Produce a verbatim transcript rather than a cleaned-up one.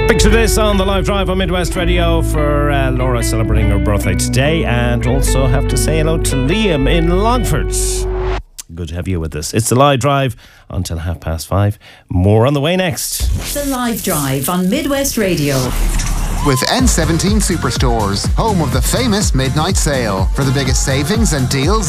Picture this on the live drive on Midwest Radio for uh, Laura celebrating her birthday today, and also have to say hello to Liam in Longford. Good to have you with us. It's the live drive until half past five. More on the way next. The live drive on Midwest Radio. With N seventeen Superstores, home of the famous midnight sale. For the biggest savings and deals